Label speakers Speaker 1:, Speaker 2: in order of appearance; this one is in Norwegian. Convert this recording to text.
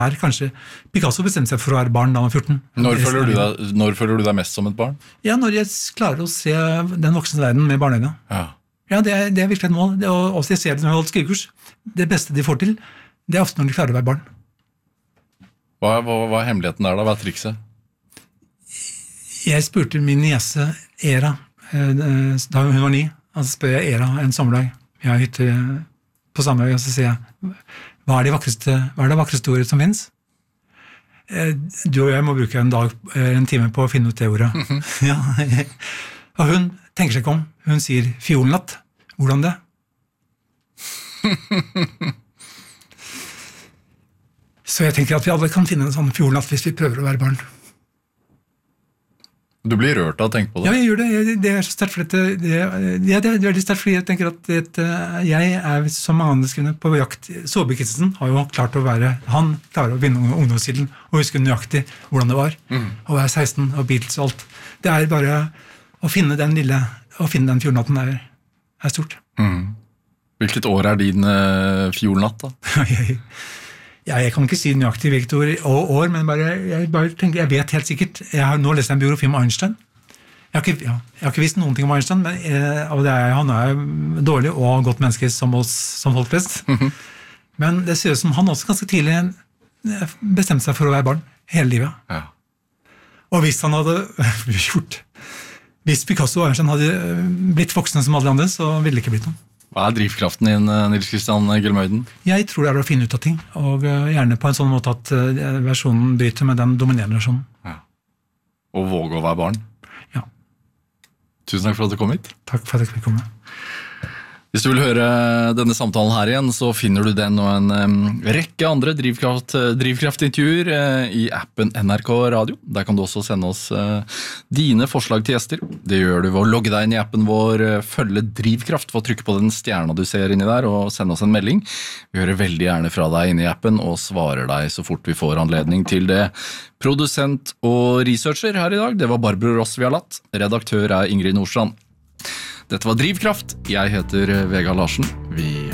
Speaker 1: Kanskje Picasso bestemte seg for å være barn da han var 14.
Speaker 2: Når føler du deg mest som et barn?
Speaker 1: Ja, når jeg klarer å se den voksne verden med barneøyne. Ja, det er virkelig et mål. Og også jeg ser det når jeg holder skrivekurs. Det beste de får til, det er ofte når de klarer å være barn.
Speaker 2: Hva er hemmeligheten der da? Hva er trikset?
Speaker 1: Jeg spurte min niese Era, da hun var 9, og så spør jeg Era en sommerdag. Jeg har hytte på Sandøy, og så sier jeg, hva er det vakreste ordet som finnes? Du og jeg må bruke en time på å finne ut det ordet. Ja. Og hun tenker seg ikke om. Hun sier fiolenlatt. Hvordan det? Så jeg tenker at vi alle kan finne en sånn fiolenlatt hvis vi prøver å være barn.
Speaker 2: Du blir rørt av å tenke på det?
Speaker 1: Ja, jeg gjør det. Det er så sterkt fordi det er veldig sterkt fordi jeg tenker at jeg er som mange andre skrivende på jakt. Saabye Christensen har jo klart å han klarer å vinne ungdomstiden og huske nøyaktig hvordan det var å være 16 og Beatles og alt. Det er bare å finne den fiolenatten er stort.
Speaker 2: Hvilket år er din fiolenatt da?
Speaker 1: Jeg kan ikke si nøyaktig hvilket år, men jeg tenker, jeg vet helt sikkert. Jeg har nå lest en biografi om Einstein. Jeg har ikke visst noen ting om Einstein, men han er dårlig og godt menneske som oss som folk flest. Men det ser ut som han også ganske tidlig bestemte seg for å være barn hele livet.
Speaker 2: Ja. Og
Speaker 1: hvis han hadde hvis Picasso og Einstein hadde blitt voksne som alle andre, så ville det ikke blitt noe.
Speaker 2: Hva er drivkraften din, Nils Kristian Gelmøyden?
Speaker 1: Jeg tror det er å finne ut av ting, og gjerne på en sånn måte at versjonen bryter med den dominerende versjonen.
Speaker 2: Ja. Og våge å være barn?
Speaker 1: Ja.
Speaker 2: Tusen takk for at du kom hit.
Speaker 1: Takk for at jeg fikk komme.
Speaker 2: Hvis du vil høre denne samtalen her igjen, så finner du den og en rekke andre drivkraftintervjuer i appen NRK Radio. Der kan du også sende oss dine forslag til gjester. Det gjør du ved å logge deg inn i appen vår, følge Drivkraft, for å trykke på den stjerna du ser inni der, og sende oss en melding. Vi hører veldig gjerne fra deg inne i appen, og svarer deg så fort vi får anledning til det. Produsent og researcher her i dag, det var Barbro Ross Vialat. Redaktør er Ingrid Nordstrand. Dette var Drivkraft. Jeg heter Vegard Larsen. Vi